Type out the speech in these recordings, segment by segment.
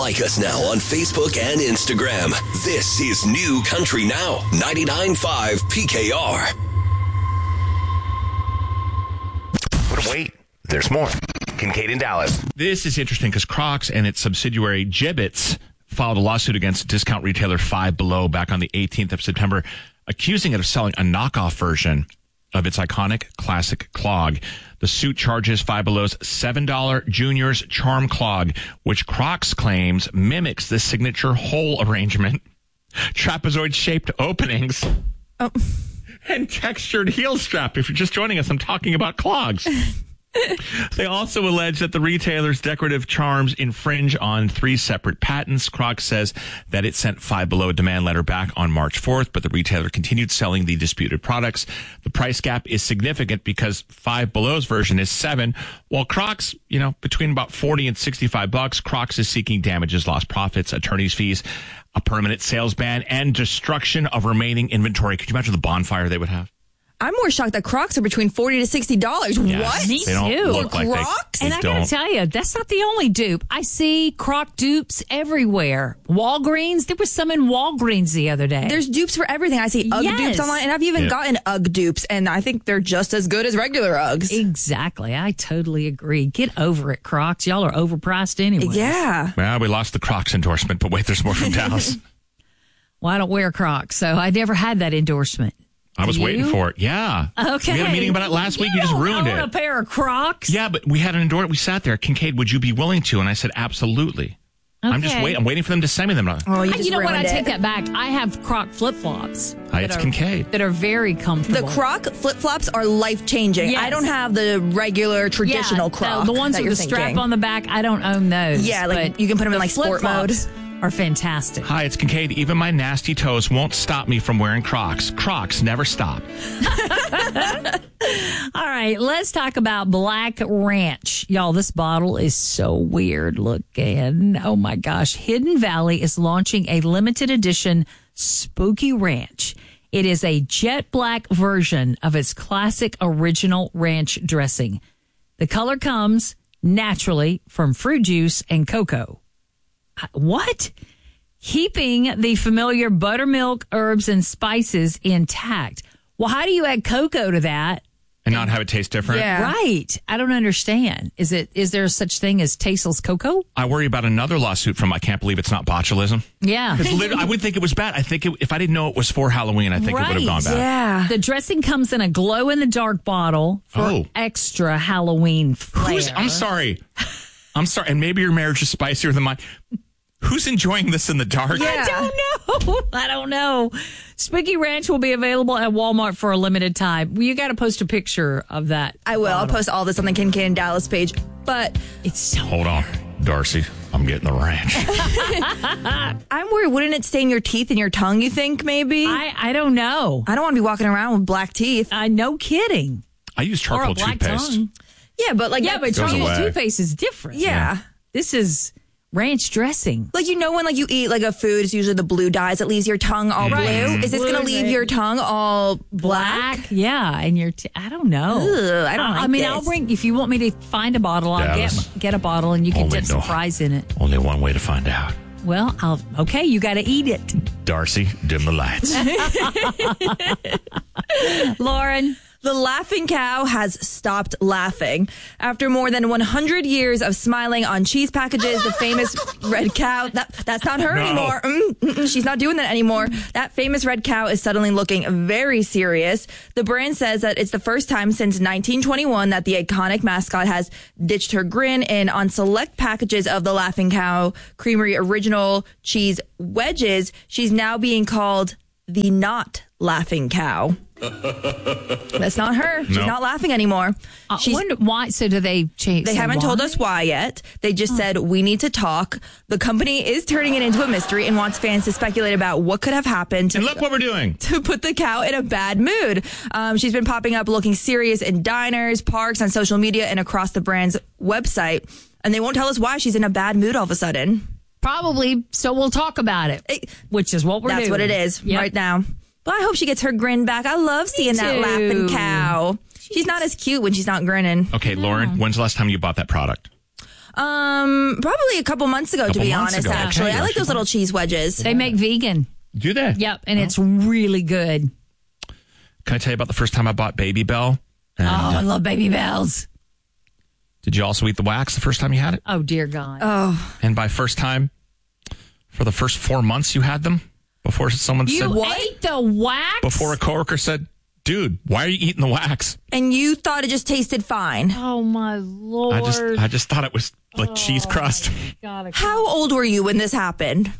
Like us now on Facebook and Instagram. This is New Country Now, 99.5 PKR. But wait, there's more. Kincaid in Dallas. This is interesting because Crocs and its subsidiary Jibbitz filed a lawsuit against discount retailer Five Below back on the 18th of September, accusing it of selling a knockoff version of its iconic classic clog. The suit charges Five Below's $7 Junior's Charm Clog, which Crocs claims mimics the signature hole arrangement, trapezoid-shaped openings, and textured heel strap. If you're just joining us, I'm talking about clogs. They also allege that the retailer's decorative charms infringe on 3 separate patents. Crocs says that it sent Five Below a demand letter back on March 4th, but the retailer continued selling the disputed products. The price gap is significant because Five Below's version is $7, while Crocs, between about $40 and $65. Crocs is seeking damages, lost profits, attorney's fees, a permanent sales ban, and destruction of remaining inventory. Could you imagine the bonfire they would have? I'm more shocked that Crocs are between $40 to $60. Yeah, What? Me too. Like Crocs? And I gotta tell you, that's not the only dupe. I see Croc dupes everywhere. Walgreens, there was some in Walgreens the other day. There's dupes for everything. I see UGG dupes online, and I've even gotten UGG dupes, and I think they're just as good as regular Uggs. Exactly. I totally agree. Get over it, Crocs. Y'all are overpriced anyway. Yeah. Well, we lost the Crocs endorsement, but wait, there's more from Dallas. Well, I don't wear Crocs, so I never had that endorsement. I was waiting for it. Yeah. Okay. We had a meeting about it last week. You just ruined it. I want a pair of Crocs. Yeah, but we had an endorsement. We sat there. Kincaid, would you be willing to? And I said, absolutely. Okay. I'm just waiting. I'm waiting for them to send me them. Oh, you know what? I take that back. I have Croc flip-flops. Hi, it's Kincaid. That are very comfortable. The Croc flip-flops are life-changing. Yes. I don't have the regular, traditional Croc. The ones with the strap on the back, I don't own those. Yeah, like you can put them in like sport mode. Are fantastic. Hi, it's Kincaid. Even my nasty toes won't stop me from wearing Crocs. Crocs never stop. All right, let's talk about Black Ranch. Y'all, this bottle is so weird looking. Oh my gosh. Hidden Valley is launching a limited edition Spooky Ranch. It is a jet black version of its classic original ranch dressing. The color comes naturally from fruit juice and cocoa. What? Keeping the familiar buttermilk, herbs, and spices intact. Well, how do you add cocoa to that? And not have it taste different? Yeah. Right. I don't understand. Is there such thing as tasteless cocoa? I worry about another lawsuit from I can't believe it's not botulism. Yeah. Because I would think it was bad. I think if I didn't know it was for Halloween, I think it would have gone bad. Yeah. The dressing comes in a glow-in-the-dark bottle for extra Halloween flair. I'm sorry. And maybe your marriage is spicier than mine. Who's enjoying this in the dark? Yeah. I don't know. Spooky Ranch will be available at Walmart for a limited time. You got to post a picture of that. I will. I'll post all this on the Kincaid and Dallas page. But it's so Hold on, Darcy. I'm getting the ranch. I'm worried. Wouldn't it stain your teeth and your tongue, you think, maybe? I don't know. I don't want to be walking around with black teeth. No kidding. I use charcoal or a black toothpaste. tongue. Yeah, but like... but charcoal toothpaste is different. Yeah. This is ranch dressing. Like, when you eat like a food, it's usually the blue dyes that leaves your tongue all blue. Is this going to leave your tongue all black? Yeah, and I don't know. Ugh, I don't like this. I'll bring, if you want me to find a bottle, I'll get a bottle and you can dip some fries in it. Only one way to find out. Well, you got to eat it. Darcy, dim the lights. Lauren. The laughing cow has stopped laughing. After more than 100 years of smiling on cheese packages, the famous red cow, that's not her anymore. She's not doing that anymore. That famous red cow is suddenly looking very serious. The brand says that it's the first time since 1921 that the iconic mascot has ditched her grin, and on select packages of the Laughing Cow Creamery Original Cheese Wedges, she's now being called the Not Laughing Cow. That's not her. She's not laughing anymore. I wonder why. So do they change? They haven't told us why yet. They just said, we need to talk. The company is turning it into a mystery and wants fans to speculate about what could have happened. And look what we're doing. To put the cow in a bad mood. She's been popping up looking serious in diners, parks, on social media, and across the brand's website. And they won't tell us why she's in a bad mood all of a sudden. Probably. So we'll talk about it, which is what we're doing. That's what it is right now. But I hope she gets her grin back. I love seeing that laughing cow. She's not as cute when she's not grinning. Okay, Lauren, when's the last time you bought that product? Probably a couple months ago, to be honest, actually. Okay, I like those little cheese wedges. They make vegan. Do they? Yep, and it's really good. Can I tell you about the first time I bought Baby Bell? And, I love Baby Bells. Did you also eat the wax the first time you had it? Oh, dear God. Oh, And by first time, for the first 4 months you had them? Before someone said... You ate the wax? Before a coworker said, dude, why are you eating the wax? and you thought it just tasted fine. Oh, my Lord. I just thought it was like cheese crust. God, How old were you when this happened?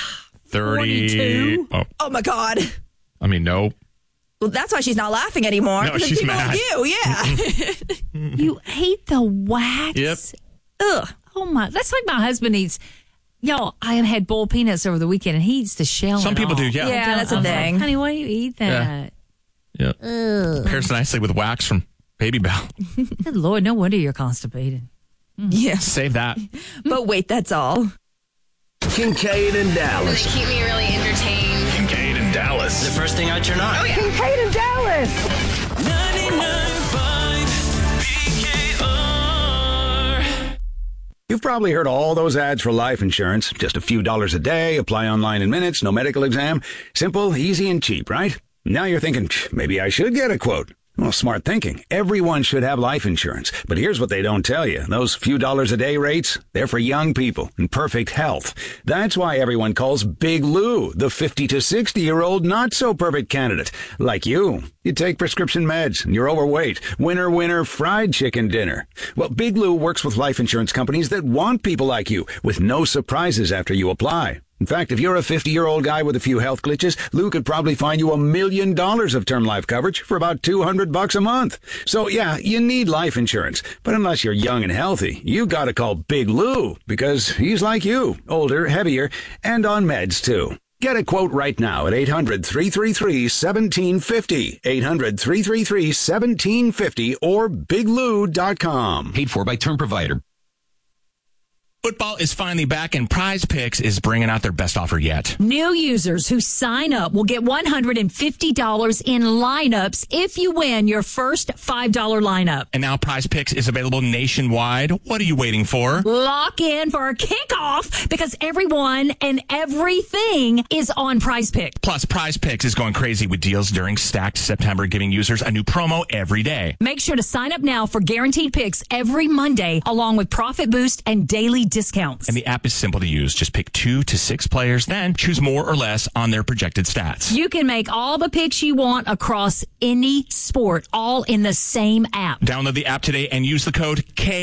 30. 42? Oh my God. I mean, no. Well, that's why she's not laughing anymore. No, because she's people mad. like you, yeah. You ate the wax? Yep. Ugh. Oh, my. That's like my husband eats. Y'all, I had boiled peanuts over the weekend, and he eats the shell. Some and people all. do, yeah. Yeah, that's a I'm like, thing. honey, why do you eat that? Yeah. Pairs nicely with wax from Baby Bell. Good Lord, no wonder you're constipated. Yeah. Save that. But wait, that's all. Kincaid and Dallas. They keep me really entertained. Kincaid and Dallas. The first thing I turn on. Kincaid and Dallas. 99.5 PKR. You've probably heard all those ads for life insurance. Just a few dollars a day, apply online in minutes, no medical exam. Simple, easy, and cheap, right? Now you're thinking, maybe I should get a quote. Well, smart thinking. Everyone should have life insurance. But here's what they don't tell you. Those few dollars a day rates, they're for young people in perfect health. That's why everyone calls Big Lou the 50 to 60-year-old not-so-perfect candidate. Like you. You take prescription meds, and you're overweight. Winner, fried chicken dinner. Well, Big Lou works with life insurance companies that want people like you, with no surprises after you apply. In fact, if you're a 50-year-old guy with a few health glitches, Lou could probably find you $1 million of term life coverage for about $200 a month. So yeah, you need life insurance. But unless you're young and healthy, you gotta call Big Lou, because he's like you, older, heavier, and on meds too. Get a quote right now at 800-333-1750, 800-333-1750, or biglou.com. Paid for by Term Provider. Football is finally back, and Prize Picks is bringing out their best offer yet. New users who sign up will get $150 in lineups if you win your first $5 lineup. And now Prize Picks is available nationwide. What are you waiting for? Lock in for a kickoff because everyone and everything is on Prize Pick. Plus, Prize Picks is going crazy with deals during Stacked September, giving users a new promo every day. Make sure to sign up now for guaranteed picks every Monday, along with Profit Boost and daily discounts. And the app is simple to use. Just pick 2 to 6 players, then choose more or less on their projected stats. You can make all the picks you want across any sport, all in the same app. Download the app today and use the code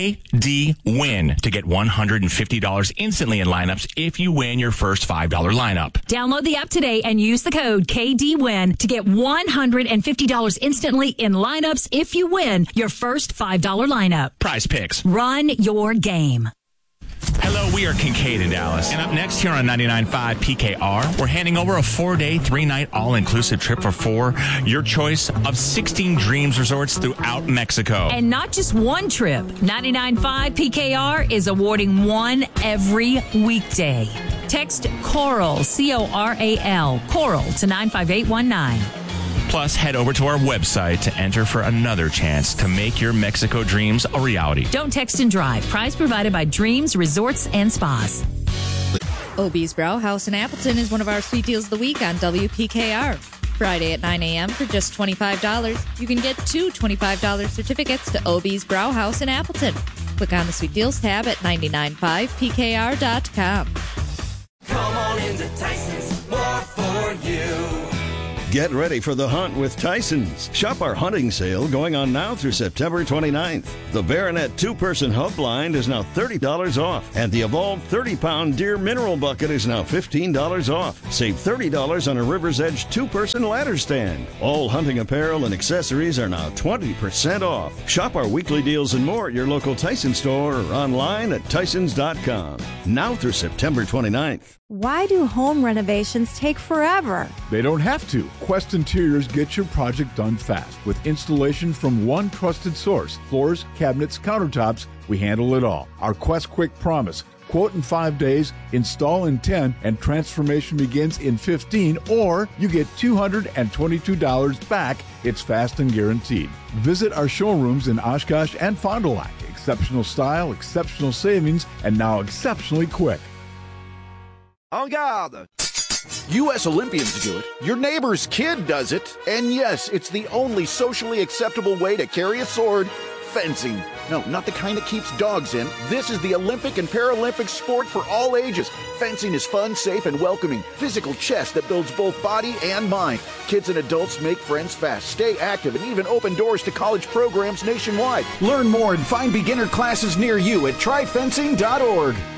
KDWIN to get $150 instantly in lineups if you win your first $5 lineup. Download the app today and use the code KDWIN to get $150 instantly in lineups if you win your first $5 lineup. Prize Picks. Run your game. Hello, we are Kincaid in Dallas. And up next here on 99.5 PKR, we're handing over a 4-day, 3-night all-inclusive trip for 4. Your choice of 16 Dreams resorts throughout Mexico. And not just one trip. 99.5 PKR is awarding one every weekday. Text CORAL, CORAL, CORAL to 95819. Plus, head over to our website to enter for another chance to make your Mexico dreams a reality. Don't text and drive. Prize provided by Dreams Resorts and Spas. Obie's Brow House in Appleton is one of our sweet deals of the week on WPKR. Friday at 9 a.m. for just $25, you can get 2 $25 certificates to Obie's Brow House in Appleton. Click on the Sweet Deals tab at 995pkr.com. Come on into Tyson's, more for you. Get ready for the hunt with Tyson's. Shop our hunting sale going on now through September 29th. The Baronet 2-person hub blind is now $30 off, and the Evolved 30-pound deer mineral bucket is now $15 off. Save $30 on a River's Edge 2-person ladder stand. All hunting apparel and accessories are now 20% off. Shop our weekly deals and more at your local Tyson store or online at tysons.com. Now through September 29th. Why do home renovations take forever? They don't have to. Quest Interiors gets your project done fast with installation from one trusted source. Floors, cabinets, countertops, we handle it all. Our Quest Quick promise. Quote in 5 days, install in 10, and transformation begins in 15, or you get $222 back. It's fast and guaranteed. Visit our showrooms in Oshkosh and Fond du Lac. Exceptional style, exceptional savings, and now exceptionally quick. En garde! U.S. Olympians do it. Your neighbor's kid does it. And yes, it's the only socially acceptable way to carry a sword. Fencing. No, not the kind that keeps dogs in. This is the Olympic and Paralympic sport for all ages. Fencing is fun, safe, and welcoming. Physical chess that builds both body and mind. Kids and adults make friends fast, stay active, and even open doors to college programs nationwide. Learn more and find beginner classes near you at tryfencing.org.